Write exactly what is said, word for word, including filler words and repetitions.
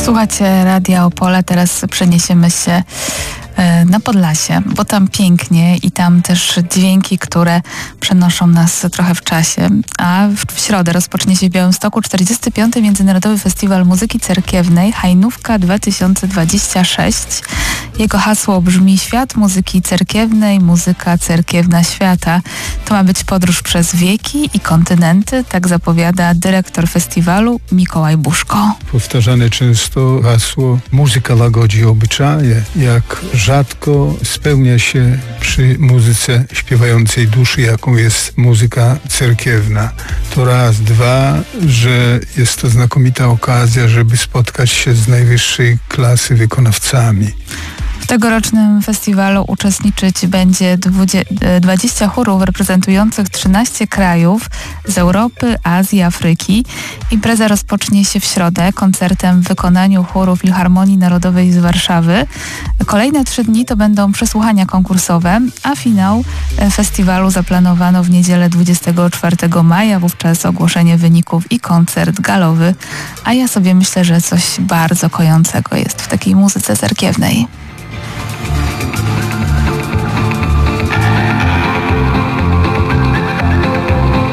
Słuchacie Radia Opole, teraz przeniesiemy się na Podlasie, bo tam pięknie i tam też dźwięki, które przenoszą nas trochę w czasie. A w, w środę rozpocznie się w Białymstoku czterdziesty piąty Międzynarodowy Festiwal Muzyki Cerkiewnej Hajnówka dwa tysiące dwadzieścia sześć. Jego hasło brzmi: Świat muzyki cerkiewnej, muzyka cerkiewna świata. To ma być podróż przez wieki i kontynenty, tak zapowiada dyrektor festiwalu Mikołaj Buszko. Powtarzane często hasło: muzyka łagodzi obyczaje, jak rzadko spełnia się przy muzyce śpiewającej duszy, jaką jest muzyka cerkiewna. To raz. Dwa, że jest to znakomita okazja, żeby spotkać się z najwyższej klasy wykonawcami. W tegorocznym festiwalu uczestniczyć będzie dwadzieścia chórów reprezentujących trzynaście krajów z Europy, Azji, Afryki. Impreza rozpocznie się w środę koncertem w wykonaniu chóru Filharmonii Narodowej z Warszawy. Kolejne trzy dni to będą przesłuchania konkursowe, a finał festiwalu zaplanowano w niedzielę dwudziestego czwartego maja, wówczas ogłoszenie wyników i koncert galowy. A ja sobie myślę, że coś bardzo kojącego jest w takiej muzyce cerkiewnej.